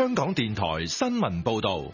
香港電台新聞報道。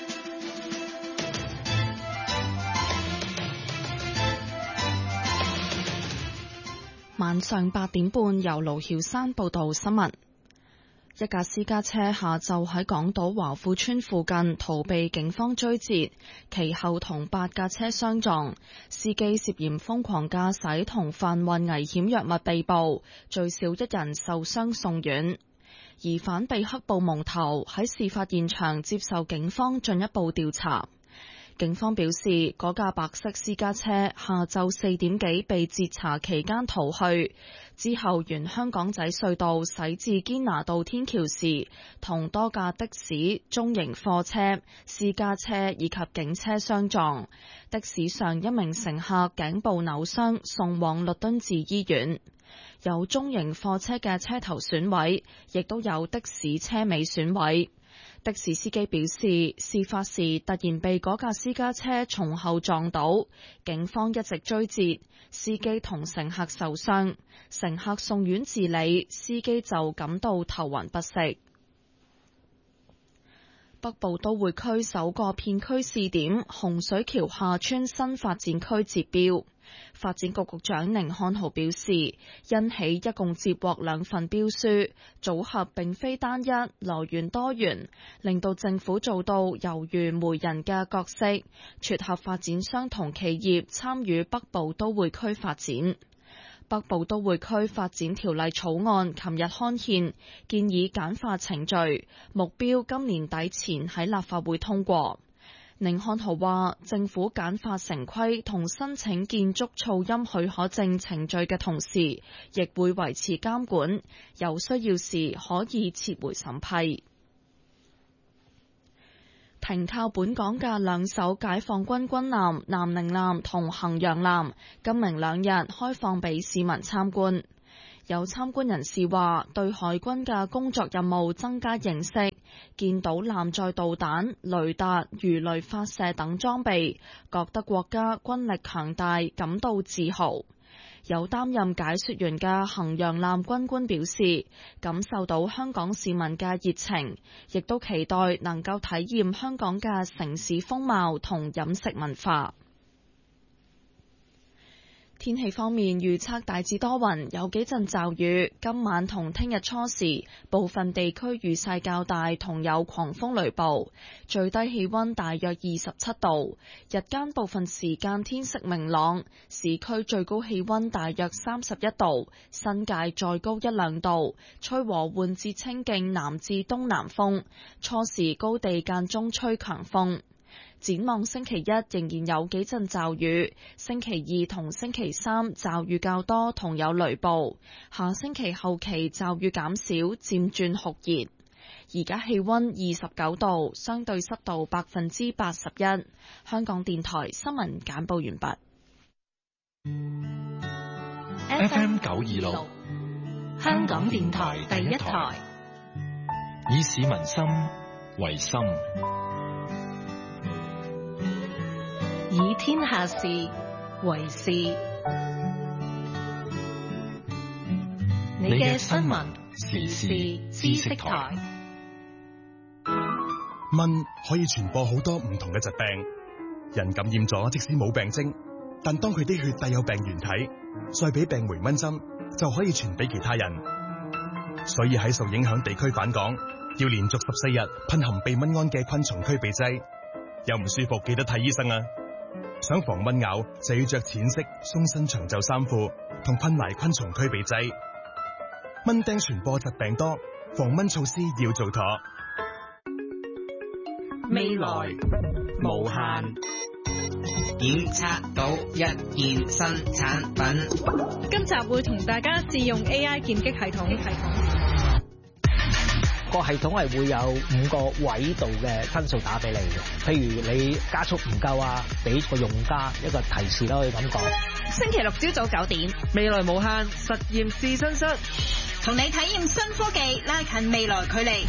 晚上8點半，由盧曉山報道新聞。一架私家車下晝喺港島華富邨附近逃避警方追截，其後同8架車相撞，司機涉嫌瘋狂駕駛同販運危險藥物被捕，最少1人受傷送院。疑犯被黑布蒙頭，喺事發現場接受警方進一步調查。警方表示，嗰架白色私家車下晝4點幾被截查期間逃去，之後沿香港仔隧道駛至堅拿道天橋時，同多架的士、中型貨車、私家車以及警車相撞。的士上一名乘客頸部扭傷，送往律敦治醫院。有中型貨車嘅車頭損毀，亦都有的士車尾損毀。的士司機表示，事發時突然被嗰架私家車從後撞到，警方一直追截，司機同乘客受傷，乘客送院治理，司機就感到頭暈不適。北部都會區首個片區試點洪水橋廈村新發展區截標。發展局局長寧漢豪表示，因起一共接獲2份標書，組合並非單一，來源多元，令到政府做到猶如媒人嘅角色，撮合發展商同企業參與北部都會區發展。北部都會區發展條例草案琴日刊憲，建議簡化程序，目標今年底前喺立法會通過。寧漢豪話，政府簡化城規同申請建築噪音許可證程序嘅同時，亦會維持監管，有需要時可以撤回審批。停靠本港嘅2艘解放軍軍艦南寧艦同衡陽艦，今明2日開放俾市民參觀。有參觀人士話，對海軍嘅工作任務增加認識，見到艦載導彈、雷達、魚雷發射等裝備，覺得國家軍力強大，感到自豪。有擔任解說員嘅衡陽艦軍官表示，感受到香港市民嘅熱情，亦都期待能夠體驗香港嘅城市風貌同飲食文化。天氣方面，預測大致多雲，有幾陣驟雨。今晚同聽日初時，部分地區雨勢較大，同有狂風雷暴。最低氣溫大約27度，日間部分時間天色明朗。市區最高氣溫大約31度，新界再高1-2度。吹和緩至清勁南至東南風，初時高地間中吹強風。展望星期一仍然有幾陣驟雨，星期2同星期3驟雨較多同有雷暴，下星期後期驟雨減少，漸轉酷熱。而家氣溫29度，相對濕度81%。香港電台新聞簡報完畢。 FM 926， 香港電台第一台， 以市民心為心， 以天下事為事。你嘅新聞時事知識台。 蚊可以傳播好多唔同嘅疾病，人感染咗即使冇病徵，但當佢啲血帶有病原體，再俾病媒蚊針，就可以傳俾其他人。所以喺受影響地區返港，要連續14日噴含避蚊胺嘅昆蟲驅避劑。有唔舒服記得睇醫生啊！想防蚊咬就要着淺色鬆身長袖衫褲，同噴埋昆蟲驅避劑。蚊叮傳播疾病多，防蚊措施要做妥。 未來無限， 檢測到一件新產品。 今集會同大家試用 AI 劍擊系統。 個系統係會有5個位度嘅分數打俾你嘅，譬如你加速唔夠啊，俾個用家一個提示啦，可以咁講。 星期六朝早9點， 未來無限實驗試身室， 同你體驗新科技，拉近未來距離。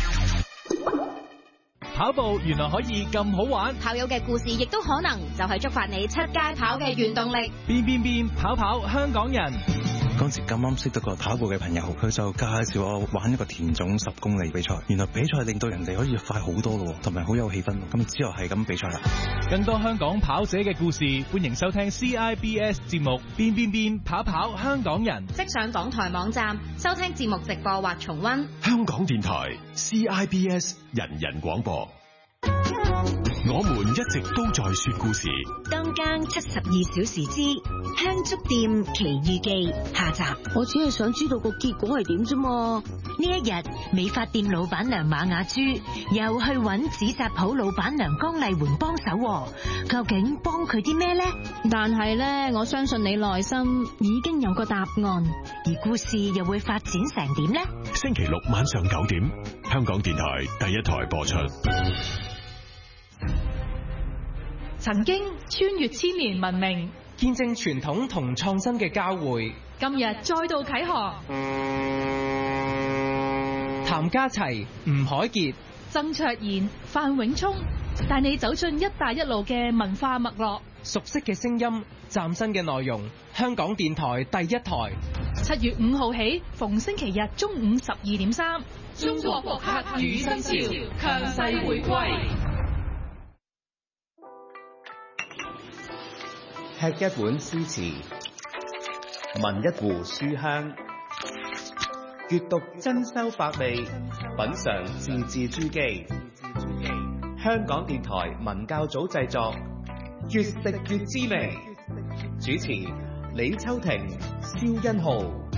跑步原來可以咁好玩， 跑友嘅故事亦都可能就係觸發你出街跑嘅原動力。 變跑香港人。 嗰陣時咁啱識得個跑步嘅朋友，佢就介紹我玩一個田總10公里比賽。原來比賽令到人哋可以快好多咯，同埋好有氣氛。咁之後係咁比賽啦。 更多香港跑者嘅故事，歡迎收聽 CIBS 節目《變變變跑跑香港人》， 即上港台網站收聽節目直播或重溫。 香港電台 CIBS 人人廣播。我們一直都在說故事。 當更72小時之香燭店奇遇記下集。 我只係想知道個結果係點啫嘛。 呢一日，美髮店老闆娘馬雅珠又去揾紙紮鋪老闆娘江麗媛幫手，究竟幫佢啲咩呢？ 但係呢，我相信你內心已經有個答案， 而故事又會發展成點呢？ 星期六晚上9點，香港電台第一台播出。 曾經穿越千年文明， 見證傳統同創新嘅交匯， 今日再度啟航。 譚家齊、吳凱傑、 曾卓賢、范永聰帶你走進一帶一路嘅文化脈絡， 熟悉嘅聲音，嶄新嘅內容。香港電台第一台 ，7月5號起，逢星期日中午12.3，中國復刻與新潮，強勢回歸。 吃一碗詩詞，聞一壺書香，閱讀珍饈百味，品嘗字字珠璣。香港電台文教組製作，越食越滋味。主持李秋婷、蕭欣浩。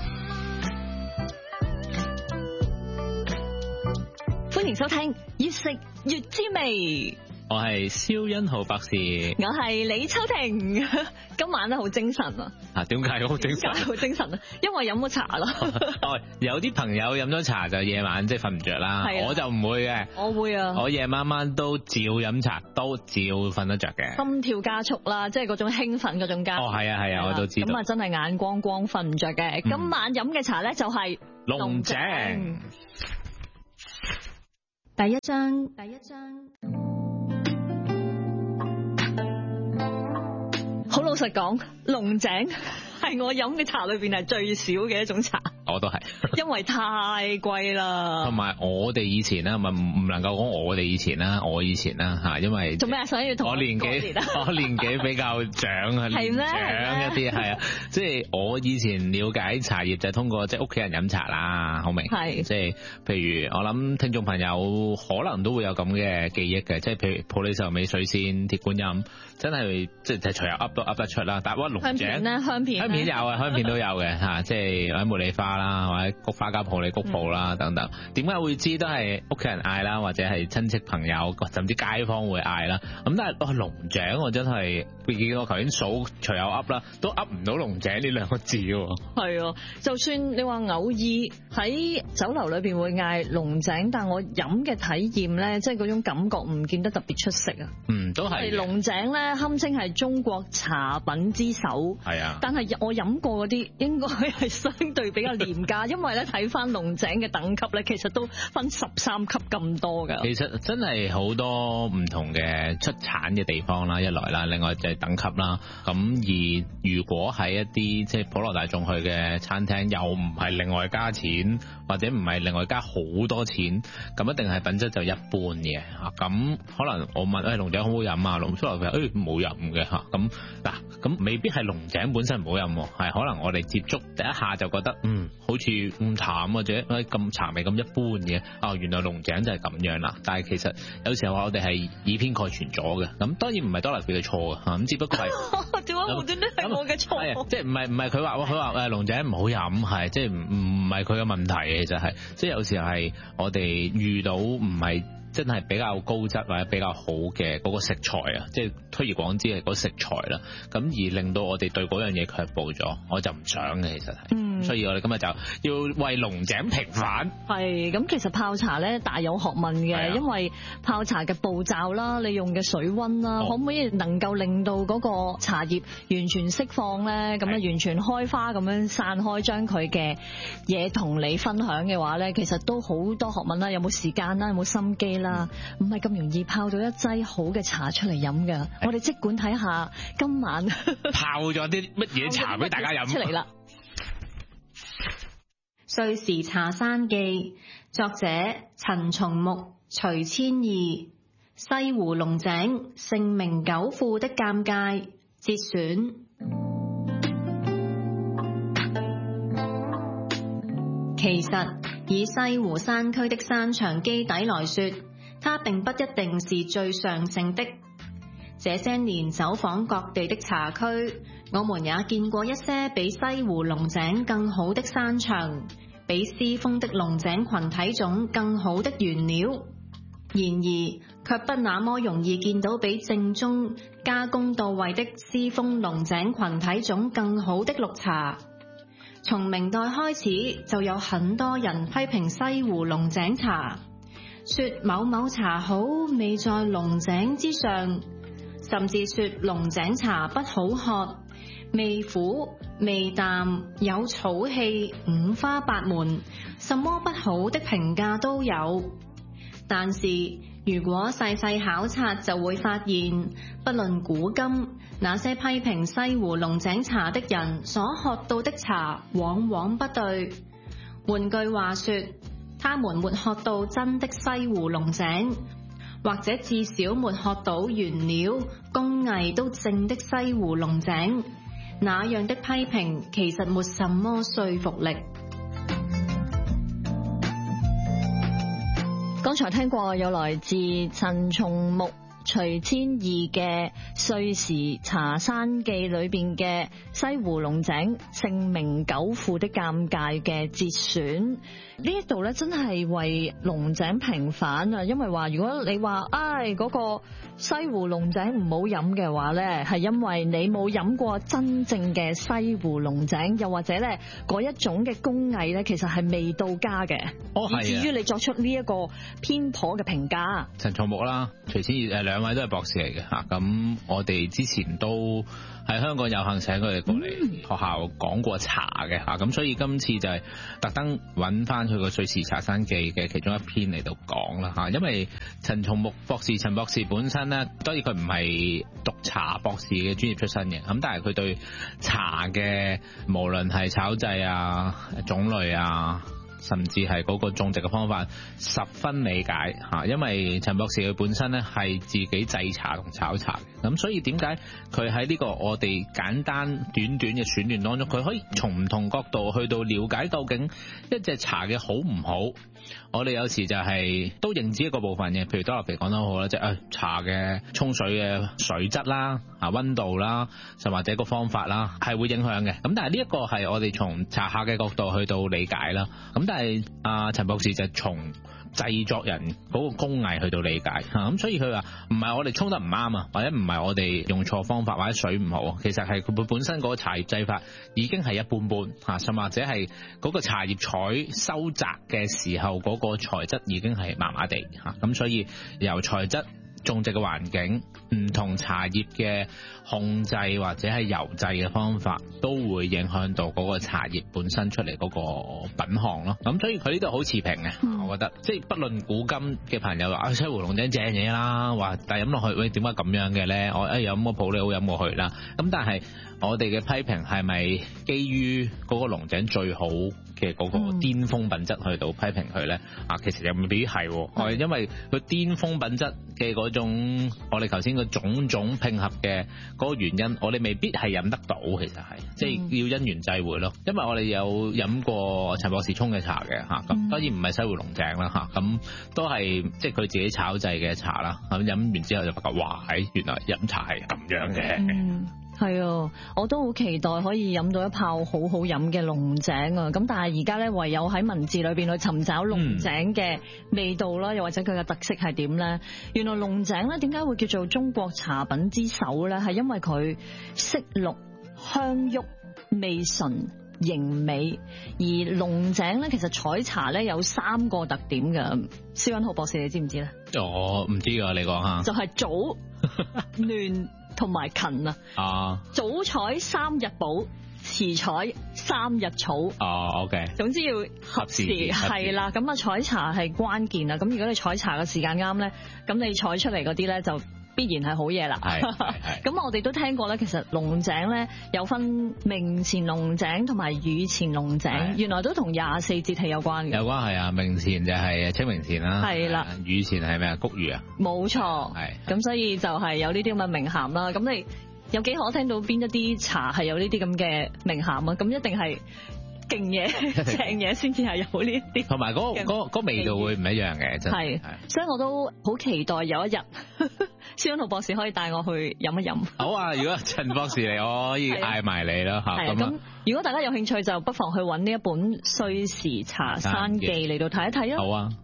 歡迎收聽《越食越滋味》。 我係蕭欣浩博士， 我係李秋婷。今晚咧好精神啊！ 點解好精神？ 好精神啊！因為飲咗茶啦。 有啲朋友飲咗茶就夜晚即係瞓唔着啦，我就唔會嘅。 我會啊！ 我夜晚都照飲茶，都照瞓得着嘅。 心跳加速啦，即係嗰種興奮嗰種加速。 係啊，我都知道。咁啊，真係眼光光瞓唔着嘅。今晚飲嘅茶咧就係龍井。 第一章。 好老實講，龍井係我飲嘅茶裏邊係最少嘅一種茶。 我都係， 因為太貴啦。 同埋我哋以前啦，唔能夠講我哋以前啦，我以前啦嚇，因為做咩啊？想要同我年紀比較長啊， 係咩？ 長一啲係啊，即係我以前了解茶葉就係通過即係屋企人飲茶啦，好明係即係譬如我諗聽眾朋友可能都會有咁嘅記憶嘅，即係譬如普洱壽眉水仙鐵觀音，真係即係隨口噏都噏得出啦。但係龍井咧，香片有啊，香片都有嘅嚇，即係或者茉莉花啦，或者菊花加普洱菊鋪啦等等。點解會知都係屋企人嗌啦，或者係親戚朋友甚至街坊會嗌啦。咁但係龍井我真係見我頭先數隨口噏啦，都噏唔到龍井呢兩個字喎。係啊，就算你話偶爾喺酒樓裏邊會嗌龍井，但我飲嘅體驗咧，即係嗰種感覺唔見得特別出色啊。 都係。 龍井咧堪稱係中國茶品之首。係啊。但係我飲過嗰啲應該係相對比較廉價，因為咧睇翻龍井嘅等級咧，其實都分13級咁多㗎。 其實真係好多唔同嘅出產嘅地方啦，一來啦，另外就係等級啦。咁而如果喺一啲即係普羅大眾去嘅餐廳，又唔係另外加錢，或者唔係另外加好多錢，咁一定係品質就一般嘅。咁可能我問龍井好唔好飲啊？龍出嚟佢冇飲嘅嚇。咁嗱，咁未必係龍井本身唔好飲，係可能我哋接觸第一下就覺得好似咁淡或者咁茶味咁一般嘅。原來龍井就係咁樣啦。但係其實有時候我哋係以偏概全咗嘅。咁當然唔係多黎佢嘅錯嘅嚇，咁只不過係點解無端端係我嘅錯？ 即係唔係佢話龍井唔好飲，係即係唔係佢嘅問題嘅，其實係即係有時候係我哋遇到唔係真係比較高質或者比較好嘅嗰個食材啊，即係推而廣之係嗰個食材啦，咁而令到我哋對嗰樣嘢卻步咗，我就唔想嘅，其實係，所以我哋今日就要為龍井平反。 係咁，其實泡茶咧大有學問嘅，因為泡茶嘅步驟啦，你用嘅水溫啦，可唔可以能夠令到嗰個茶葉完全釋放咧？咁咧完全開花咁樣散開，將佢嘅嘢同你分享嘅話咧，其實都好多學問啦，有冇時間啦，有冇心機啦？唔係咁容易泡到一劑好嘅茶出嚟飲噶。我哋即管睇下今晚泡咗啲乜嘢茶俾大家飲出嚟啦。 歲時茶山記，作者陳松木、徐千義。西湖龍井，盛名久負的尷尬，節選。其實以西湖山區的山場基底來說，它並不一定是最上乘的。這些年走訪各地的茶區，我們也見過一些比西湖龍井更好的山場，比獅峰的龍井群體種更好的原料。然而，卻不那麼容易見到比正宗加工到位的獅峰龍井群體種更好的綠茶。從明代開始，就有很多人批評西湖龍井茶，說某某茶好，味在龍井之上，甚至說龍井茶不好喝，味苦、味淡、有草氣，五花八門，什麼不好的評價都有。但是如果細細考察，就會發現，不論古今，那些批評西湖龍井茶的人所喝到的茶往往不對。換句話說，他們沒喝到真的西湖龍井，或者至少沒喝到原料工藝都正的西湖龍井，那樣的批評其實沒什麼說服力。 剛才聽過有來自陳松木、徐千義嘅《歲時茶山記》裏邊嘅西湖龍井盛名久負的尷尬嘅節選。呢一度咧真係為龍井平反啊！因為話如果你話嗰個西湖龍井唔好飲嘅話咧，係因為你冇飲過真正嘅西湖龍井，又或者咧嗰一種嘅工藝咧，其實係未到家嘅，以至於你作出呢一個偏頗嘅評價。 陳松木啦、徐千義兩位都係博士嚟嘅嚇，咁我哋之前都喺香港有幸請佢哋過嚟學校講過茶嘅嚇，咁所以今次就係特登揾翻佢個《歲時茶山記》嘅其中一篇嚟到講啦嚇，因為陳松木博士陳博士本身咧，當然佢唔係讀茶博士嘅專業出身嘅，咁但係佢對茶嘅無論係炒製啊、種類啊，甚至係嗰個種植嘅方法十分理解嚇，因為陳博士佢本身咧係自己製茶同炒茶嘅，咁所以點解佢喺呢個我哋簡單短短嘅選段當中，佢可以從唔同角度去到了解究竟一隻茶嘅好唔好？我哋有時就係都認知一個部分嘅，譬如多樂皮講得好啦，即係茶嘅沖水嘅水質啦、溫度啦，甚或者個方法啦，係會影響嘅。咁但係呢一個係我哋從茶客嘅角度去到理解啦。咁但係陳博士就從製作人嗰個工藝去到理解咁，所以佢話唔係我哋沖得唔啱啊，或者唔係我哋用錯方法或者水唔好，其實係佢本身嗰個茶葉製法已經係一般般嚇，甚或者係嗰個茶葉採收摘嘅時候嗰個材質已經係麻麻地嚇，咁所以由材質、種植嘅環境、唔同茶葉嘅控制或者係油製嘅方法，都會影響到嗰個茶葉本身出嚟嗰個品項咯。咁所以佢呢度好持平嘅，我覺得即係不論古今嘅朋友話西湖龍井正嘢啦，話但係飲落去喂點解咁樣嘅咧？我飲個普洱好飲過去啦。咁但係我哋嘅批評係咪基於嗰個龍井最好嘅嗰個巔峰品質去到批評佢咧？其實又未必係，因為佢巔峰品質嘅嗰種，我哋頭先個種種拼合嘅嗰個原因，我哋未必係飲得到，其實係即係要因緣際會咯。因為我哋有飲過陳博士沖嘅茶嘅嚇，咁當然唔係西湖龍井啦嚇，咁都係即係佢自己炒製嘅茶啦。咁飲完之後就發覺哇，原來飲茶係咁樣嘅。 係啊，我都好期待可以飲到一泡好好飲嘅龍井啊！咁但係而家咧，唯有喺文字裏邊去尋找龍井嘅味道啦，又或者佢嘅特色係點咧？原來龍井咧點解會叫做中國茶品之首咧？係因為佢色綠、香郁、味純、型美。而龍井咧其實採茶咧有3個特點嘅。施溫浩博士你知唔知咧？ 我唔知㗎，你講下。就係早、嫩同埋勤啊！早採3日補，遲採3日草。 OK。總之要合時係啦。咁採茶係關鍵啦。咁如果你採茶嘅時間啱咧，咁你採出嚟嗰啲咧就必然係好嘢啦。咁我哋都聽過咧，其實龍井咧有分明前龍井同埋雨前龍井，原來都同24節氣有關嘅。 有關係啊，明前就係清明前啦， 係啦， 雨前係咩啊？谷雨啊？ 冇錯，咁所以就係有呢啲咁嘅名銜啦。咁你有幾可聽到邊一啲茶係有呢啲咁嘅名銜啊？咁一定係勁嘢、正嘢先至係有呢啲， 同埋嗰味道會唔一樣嘅，真係。 所以我都好期待有一日，蕭欣浩博士可以帶我去飲一飲。 好啊，如果陳博士嚟，我可以嗌埋你啦嚇。 咁如果大家有興趣，就不妨去揾呢一本《歲時茶山記》嚟到睇一睇啊。 好啊。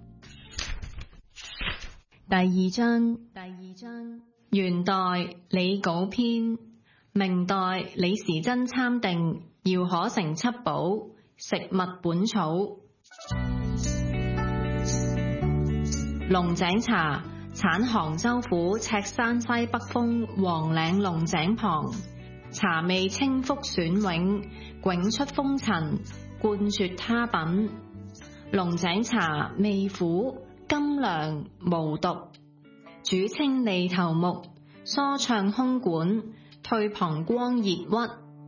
第二章，元代李稿編，明代李時珍參定，姚可成輯補，食物本草。龍井茶產杭州府赤山西北峰黃嶺龍井旁，茶味清馥選永，迥出風塵，冠絕他品。龍井茶味苦甘涼無毒，主清利頭目，疏暢胸管，退膀胱熱鬱。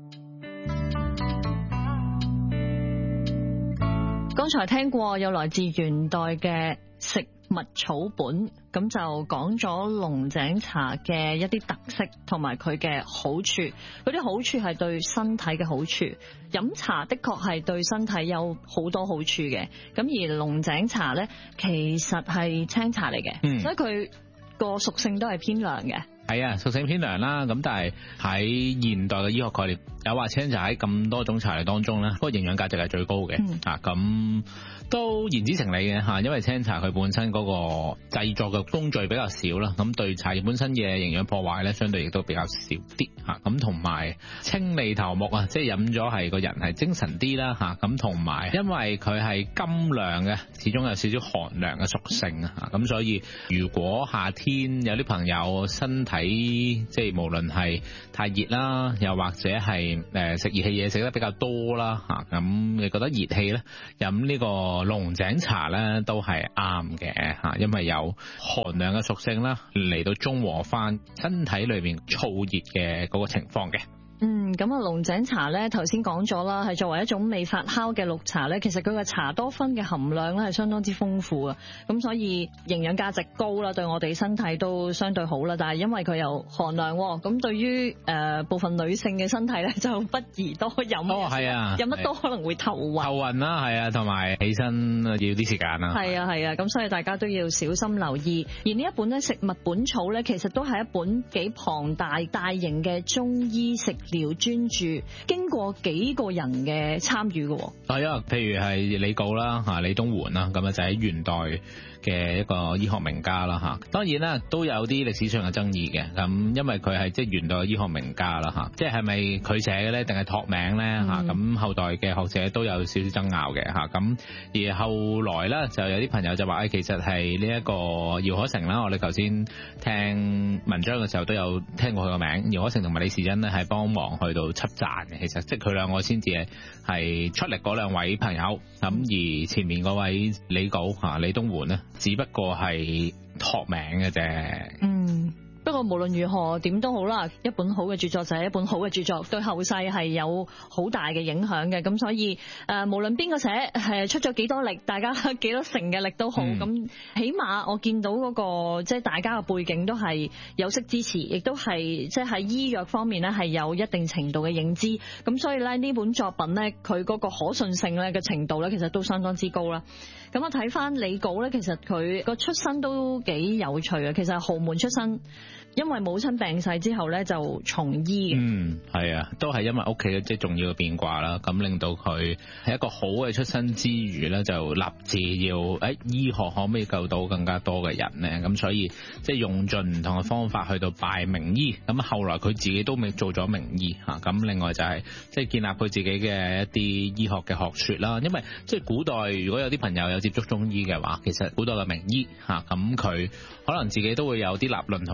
剛才聽過有來自元代嘅食物草本，咁就講咗龍井茶嘅一啲特色同埋佢嘅好處。嗰啲好處係對身體嘅好處，飲茶的確係對身體有好多好處嘅。咁而龍井茶呢，其實係青茶嚟嘅，所以佢個屬性都係偏涼嘅。 係啊，屬性偏涼啦，咁但係喺現代嘅醫學概念，有話青茶喺咁多種茶類當中咧，嗰個營養價值係最高嘅，咁都言之成理嘅嚇，因為青茶佢本身嗰個製作嘅工序比較少啦，咁對茶葉本身嘅營養破壞咧，相對亦都比較少啲嚇，咁同埋清利頭目啊，即係飲咗係個人係精神啲啦嚇，咁同埋因為佢係甘涼嘅，始終有少少寒涼嘅屬性啊，咁所以如果夏天有啲朋友身體即係無論係太熱啦，又或者係食熱氣嘢食得比較多啦嚇，咁你覺得熱氣咧飲呢個龍井茶咧都係啱嘅嚇，因為有寒涼嘅屬性啦，嚟到中和翻身體裏面燥熱嘅嗰個情況嘅。 咁啊，龍井茶咧，頭先講咗啦，係作為一種未發酵嘅綠茶咧，其實佢嘅茶多酚嘅含量咧係相當之豐富啊，咁所以營養價值高啦，對我哋身體都相對好啦。但係因為佢有寒涼，咁對於部分女性嘅身體咧就不宜多飲。 係啊， 飲得多可能會頭暈啦，係啊，同埋起身要啲時間啦。 係啊，咁所以大家都要小心留意。而呢一本咧《食物本草》咧，其實都係一本幾龐大型嘅中醫食療專著，經過幾個人嘅參與嘅。 係啊，譬如係李稿啦，李東垣啦，咁啊就喺元代嘅一個醫學名家啦嚇。當然啦，都有啲歷史上嘅爭議嘅，咁因為佢係即係元代嘅醫學名家啦嚇，即係咪佢寫嘅咧，定係託名咧嚇？咁後代嘅學者都有少少爭拗嘅嚇。咁而後來咧，就有啲朋友就話其實係呢一個姚可成啦。我哋頭先聽文章嘅時候都有聽過佢個名，姚可成同埋李時珍咧係幫忙去到輯讚嘅。其實即係佢兩個先至係出力嗰兩位朋友。咁而前面嗰位李稿李東垣咧，只不過係託名嘅啫。 不過無論如何點都好啦，一本好嘅著作就係一本好嘅著作，對後世係有好大嘅影響嘅。咁所以無論邊個寫係出咗幾多力，大家幾多成嘅力都好，咁起碼我見到嗰個即係大家嘅背景都係有識支持，亦都係即係喺醫藥方面咧係有一定程度嘅認知。咁所以咧呢本作品咧，佢嗰個可信性咧嘅程度咧，其實都相當之高啦。咁我睇翻李稿咧，其實佢個出身都幾有趣嘅。其實係豪門出身，因為母親病逝之後咧就從醫嘅。 係啊，都係因為屋企即係重要嘅變卦啦，咁令到佢係一個好嘅出身之餘咧，就立志要醫學可唔可以救到更加多嘅人咧？咁所以即係用盡唔同嘅方法去到拜名醫。咁後來佢自己都未做咗名醫嚇。咁另外就係即係建立佢自己嘅一啲醫學嘅學説啦。因為即係古代如果有啲朋友有接觸中醫嘅話，其實古代嘅名醫嚇，咁佢可能自己都會有啲立論同埋學説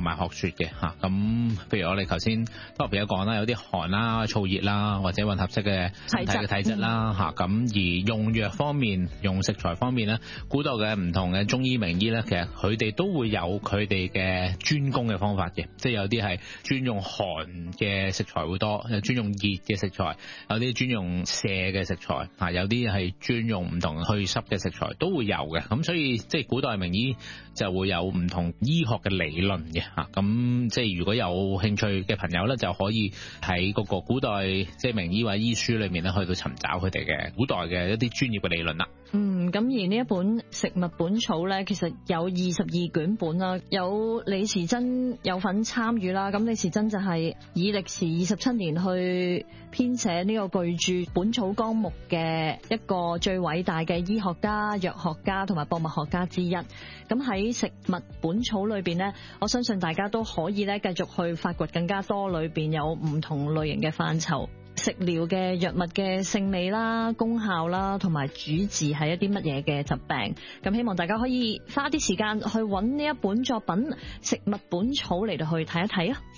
嘅嚇。咁譬如我哋頭先特別有講啦，有啲寒啦、燥熱啦，或者混合式嘅身體嘅體質啦嚇。咁而用藥方面、用食材方面咧，古代嘅唔同嘅中醫名醫咧，其實佢哋都會有佢哋嘅專攻嘅方法嘅，即係有啲係專用寒嘅食材會多，有專用熱嘅食材，有啲專用瀉嘅食材嚇，有啲係專用唔同去濕嘅食材都會有嘅。咁所以即係古代名醫就會有唔同醫學嘅理論嘅嚇。咁即係如果有興趣嘅朋友咧，就可以喺嗰個古代即係名醫或者醫書裏面咧，去到尋找佢哋嘅古代嘅一啲專業嘅理論啦。 咁而呢一本食物本草咧，其實有22卷本啦，有李時珍有份參與啦。咁李時珍就係以歷時27年去編寫呢個巨著《本草綱目》嘅一個最偉大嘅醫學家、藥學家同埋博物學家之一。咁喺食物本草裏邊咧，我相信大家都可以咧繼續去發掘更加多裏邊有唔同類型嘅範疇。食療嘅藥物嘅性味啦、功效啦，同埋主治係一啲乜嘢嘅疾病，咁希望大家可以花啲時間去揾呢一本作品《食物本草》嚟到去睇一睇啊！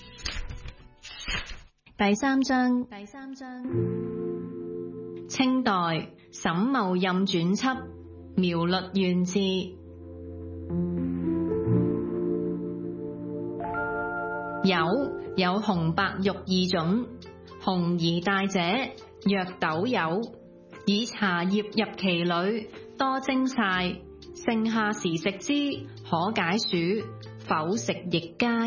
第三章，清代沈茂任傳輯《苗栗縣志》。有紅白玉2種。紅而大者，藥斗有，以茶葉入其裏，多蒸曬，盛夏時食之，可解暑，否食亦佳。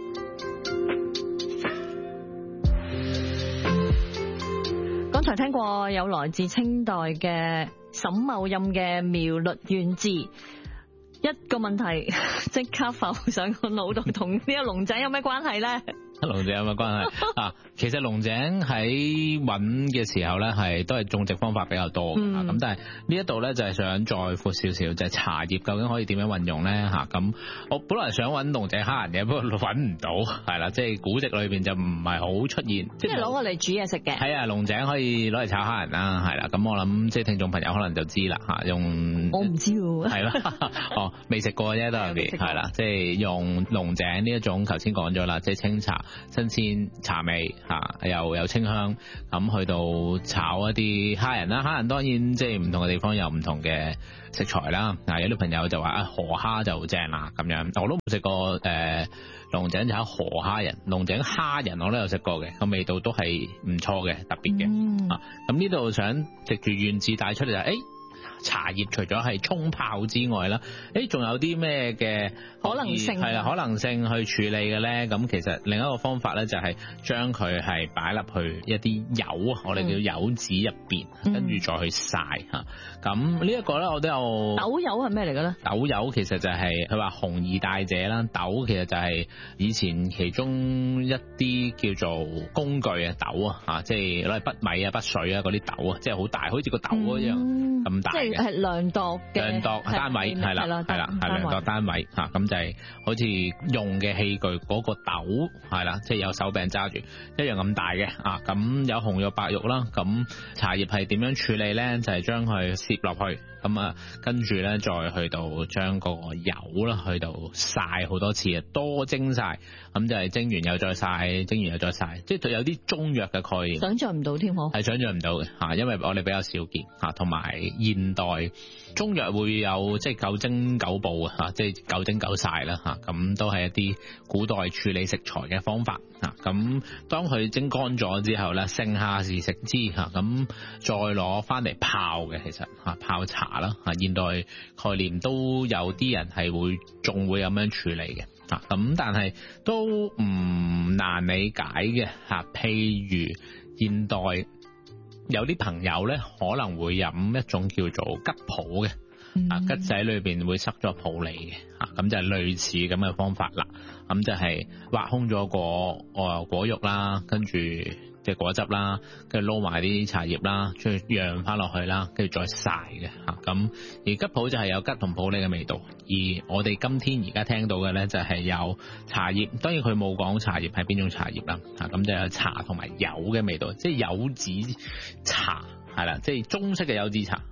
剛才聽過有來自清代嘅沈茂任嘅《苗栗縣志》，一個問題即刻浮上個腦度，同呢個龍井有咩關係呢？ 龍井有乜關係啊？其實龍井喺揾嘅時候咧，都係種植方法比較多咁但係呢一度咧就係想再闊少少，就係茶葉究竟可以點樣運用咧嚇？咁我本來想揾龍井蝦仁嘅，不過揾唔到，係啦，即係古籍裏邊就唔係好出現， 即係攞過嚟煮嘢食嘅。 係啊，龍井可以攞嚟炒蝦仁啦，係啦。咁我諗即係聽眾朋友可能就知啦嚇，用我唔知喎， 係啦，未食過啫都有啲係啦，即係用龍井呢一種，頭先講咗啦，即係清茶。新鮮茶味又有清香，咁去到炒一啲蝦仁啦。蝦仁當然即係唔同嘅地方有唔同嘅食材啦。有啲朋友就話河蝦就好正啦咁樣，我都冇食過龍井炒河蝦仁，龍井蝦仁我都有食過嘅，個味道都係唔錯嘅，特別嘅。咁呢度想藉住縣志帶出嚟就係茶葉除咗係沖泡之外啦，仲有啲咩嘅可能性係啦，可能性去處理嘅咧？咁其實另一個方法咧就係將佢係擺入去一啲柚啊，我哋叫柚子入邊，跟住再去曬嚇。咁呢一個咧，我都有豆柚係咩嚟嘅咧？ 豆柚其實就係佢話紅而大者啦，豆其實就係以前其中一啲叫做工具啊，豆啊即係攞嚟筆米啊、筆水啊嗰啲豆啊，即係好大，好似個豆一樣咁大嘅。 係量度單位係啦，量度單位嚇，咁就係好似用嘅器具嗰個豆係啦，即係有手柄揸住一樣咁大嘅咁有紅肉白肉啦，咁茶葉係點樣處理咧？就係將佢攝落去，咁跟住咧再去到將個油啦去到曬好多次啊，多蒸曬，咁就係蒸完又再曬，蒸完又再曬，即係有啲中藥嘅概念。 想像唔到添嗬，係想像唔到嘅因為我哋比較少見同埋現代中藥會有即係九蒸九補即係九蒸九曬啦咁都係一啲古代處理食材嘅方法咁當佢蒸乾咗之後咧，盛夏時食之咁再攞翻嚟泡嘅，其實泡茶啦現代概念都有啲人係仲會咁樣處理嘅咁但係都唔難理解嘅譬如現代有啲朋友咧可能會飲一種叫做桔普嘅桔仔裏邊會塞咗普洱嘅咁就係類似咁嘅方法啦。咁就係挖空咗個果肉啦，跟住即係果汁啦，跟住撈埋啲茶葉啦，再釀翻落去啦，跟住再曬嘅咁而桔普就係有桔同普洱嘅味道，而我哋今天而家聽到嘅咧就係有茶葉，當然佢冇講茶葉係邊種茶葉啦咁就有茶同埋柚嘅味道，即係柚子茶係啦，即係中式嘅柚子茶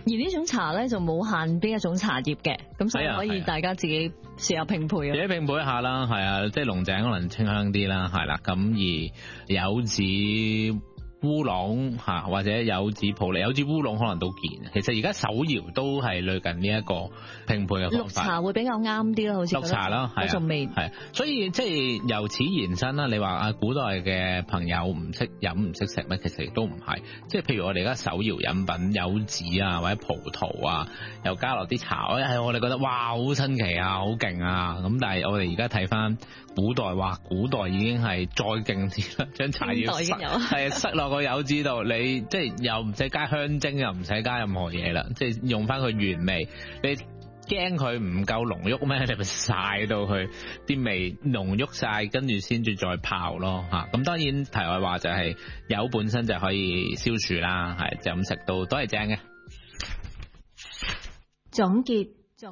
而呢種茶咧就冇限邊一種茶葉嘅，咁所以可以大家自己試下拼配啊。 自己拼配一下啦，係啊，即係龍井可能清香啲啦，係啦，咁而柚子烏龍嚇，或者柚子普洱、柚子烏龍可能都見。其實而家手搖都係類近呢一個拼配嘅方法。 綠茶會比較啱啲咯，好似綠茶啦，係仲未係，所以即係由此延伸啦。你話啊，古代嘅朋友唔識飲唔識食咩？其實亦都唔係。即係譬如我哋而家手搖飲品柚子啊，或者葡萄啊，又加落啲茶，係我哋覺得哇好新奇啊，好勁啊！咁但係我哋而家睇翻古代，話古代已經係再勁啲啦，將茶葉塞落個柚子度，你即係又唔使加香精，又唔使加任何嘢啦，即係用翻佢原味。你驚佢唔夠濃郁咩？你咪曬到佢啲味濃郁晒，跟住先至再泡咯嚇。咁當然題外話就係柚本身就可以消暑啦，係就咁食到都係正嘅。 總結。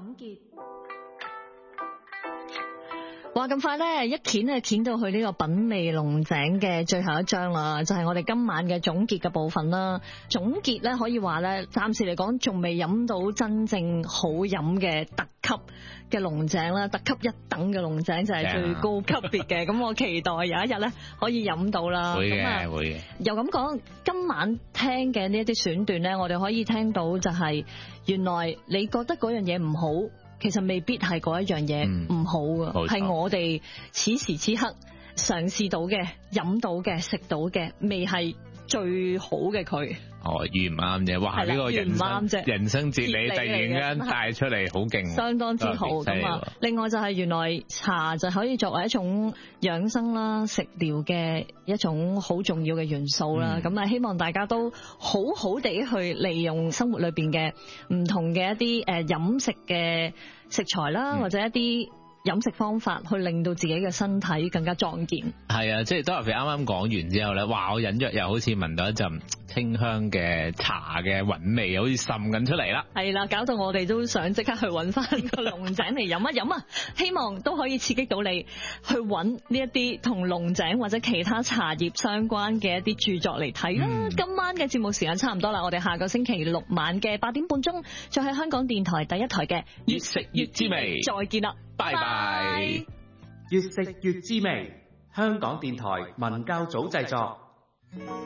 話咁快咧，一掀到去呢個品味龍井嘅最後一章啦，就係我哋今晚嘅總結嘅部分啦。總結咧可以話咧，暫時嚟講仲未飲到真正好飲嘅特級嘅龍井啦，特級一等嘅龍井就係最高級別嘅。咁我期待有一日咧可以飲到啦。 會嘅。 又咁講，今晚聽嘅呢一啲選段咧，我哋可以聽到就係原來你覺得嗰樣嘢唔好，其實未必係嗰一樣嘢唔好㗎，係我哋此時此刻嘗試到嘅、飲到嘅、食到嘅，未係最好嘅佢。 哦，遇唔啱啫！哇，呢個人生哲理突然間帶出嚟，好勁， 相當之好咁啊！另外就係原來茶就可以作為一種養生啦、食療嘅一種好重要嘅元素啦。咁啊，希望大家都好好地去利用生活裏邊嘅唔同嘅一啲飲食嘅食材啦，或者一啲飲食方法去令到自己嘅身體更加壯健。 係啊，即係Dorothy啱啱講完之後咧，哇！我隱約又好似聞到一陣清香嘅茶嘅韻味，好似滲緊出嚟啦。 係啦，搞到我哋都想即刻去揾翻個龍井嚟飲一飲啊！希望都可以刺激到你去揾呢一啲同龍井或者其他茶葉相關嘅一啲著作嚟睇啦。今晚嘅節目時間差唔多啦，我哋下個星期六晚嘅8點半鐘，再喺香港電台第一台嘅越食越滋味， 再見啦， 拜拜。 越食越滋味，香港電台文教組製作。